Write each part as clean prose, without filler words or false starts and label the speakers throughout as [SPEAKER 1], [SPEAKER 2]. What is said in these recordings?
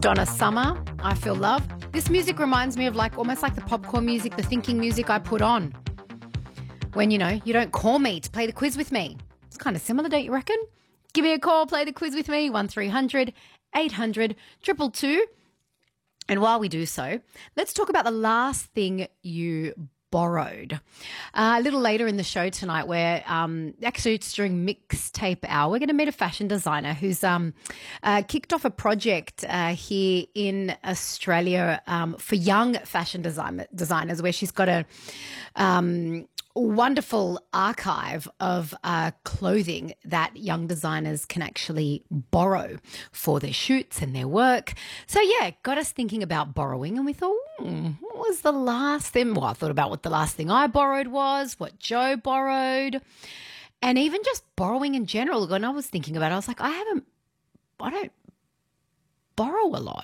[SPEAKER 1] Donna Summer, I Feel Love. This music reminds me of almost like the popcorn music, the thinking music I put on when, you don't call me to play the quiz with me. It's kind of similar, don't you reckon? Give me a call, play the quiz with me, 1300 800 222. And while we do so, let's talk about the last thing you borrowed. A little later in the show tonight, where actually it's during Mixtape Hour, we're going to meet a fashion designer who's kicked off a project here in Australia for young fashion designers, where she's got a wonderful archive of clothing that young designers can actually borrow for their shoots and their work. So, yeah, got us thinking about borrowing, and we thought, what was the last thing? Well, I thought about what the last thing I borrowed was, what Joe borrowed, and even just borrowing in general. When I was thinking about it, I was like, I don't borrow a lot.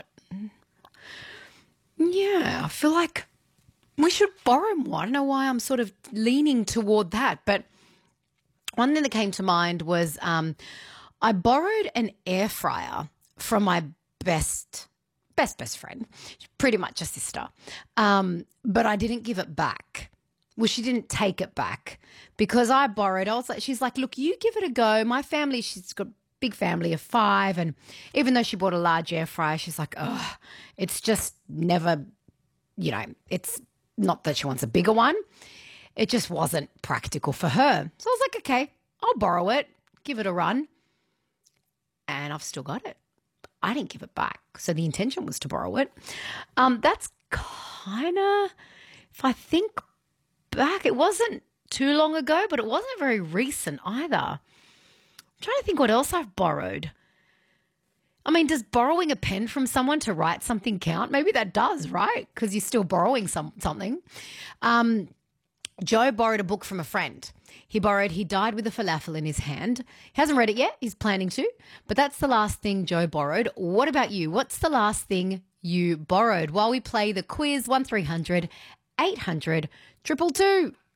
[SPEAKER 1] Yeah, I feel like we should borrow more. I don't know why I'm sort of leaning toward that. But one thing that came to mind was I borrowed an air fryer from my best friend, pretty much a sister. But I didn't give it back. Well, she didn't take it back because I borrowed. She's like, look, you give it a go. My family, she's got a big family of 5. And even though she bought a large air fryer, she's like, it's just never, it's not that she wants a bigger one. It just wasn't practical for her. So I was like, okay, I'll borrow it, give it a run. And I've still got it. I didn't give it back. So the intention was to borrow it. That's kind of, if I think back, it wasn't too long ago, but it wasn't very recent either. I'm trying to think what else I've borrowed. I mean, does borrowing a pen from someone to write something count? Maybe that does, right? Because you're still borrowing something. Joe borrowed a book from a friend. He Died with a Falafel in his hand. He hasn't read it yet. He's planning to. But that's the last thing Joe borrowed. What about you? What's the last thing you borrowed? While we play the quiz, 1300 800 222.